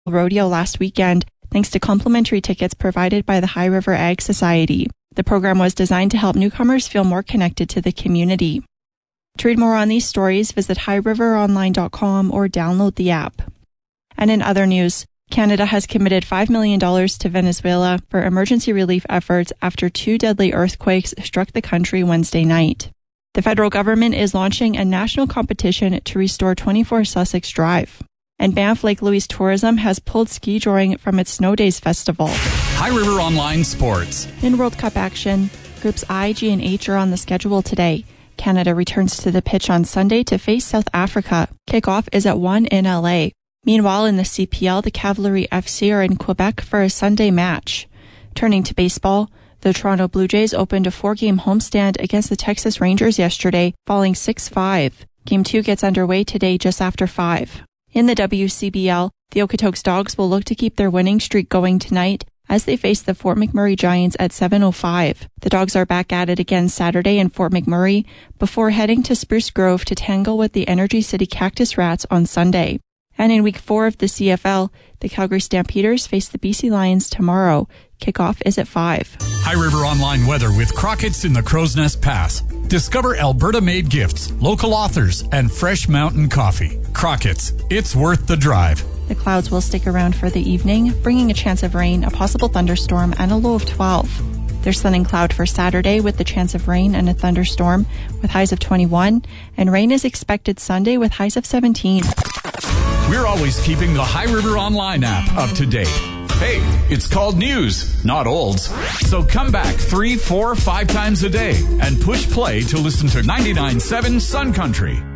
rodeo last weekend, thanks to complimentary tickets provided by the High River Ag Society. The program was designed to help newcomers feel more connected to the community. To read more on these stories, visit highriveronline.com or download the app. And in other news, Canada has committed $5 million to Venezuela for emergency relief efforts after 2 deadly earthquakes struck the country Wednesday night. The federal government is launching a national competition to restore 24 Sussex Drive. And Banff Lake Louise Tourism has pulled ski joring from its Snow Days Festival. High River Online Sports. In World Cup action, Groups I, G, and H are on the schedule today. Canada returns to the pitch on Sunday to face South Africa. Kickoff is at 1 in LA. Meanwhile, in the CPL, the Cavalry FC are in Quebec for a Sunday match. Turning to baseball, the Toronto Blue Jays opened a 4-game homestand against the Texas Rangers yesterday, falling 6-5. Game 2 gets underway today just after 5. In the WCBL, the Okotoks Dogs will look to keep their winning streak going tonight as they face the Fort McMurray Giants at 7:05. The Dogs are back at it again Saturday in Fort McMurray before heading to Spruce Grove to tangle with the Energy City Cactus Rats on Sunday. And in Week 4 of the CFL, the Calgary Stampeders face the BC Lions tomorrow. Kickoff is at 5. High River Online weather with Crockett's in the Crow's Nest Pass. Discover Alberta-made gifts, local authors, and fresh mountain coffee. Crockett's, it's worth the drive. The clouds will stick around for the evening, bringing a chance of rain, a possible thunderstorm, and a low of 12. There's sun and cloud for Saturday with the chance of rain and a thunderstorm with highs of 21, and rain is expected Sunday with highs of 17. We're always keeping the High River Online app up to date. Hey, it's called news, not olds. So come back 3, 4, 5 times a day and push play to listen to 99.7 Sun Country.